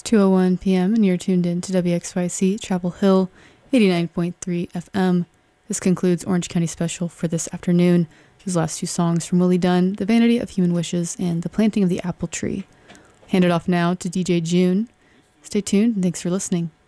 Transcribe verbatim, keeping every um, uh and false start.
two oh one p.m. and you're tuned in to W X Y C Chapel Hill, eighty-nine point three F M. This concludes Orange County Special for this afternoon. These last two songs from Willie Dunn, The Vanity of Human Wishes and The Planting of the Apple Tree. Hand it off now to D J June. Stay tuned and thanks for listening.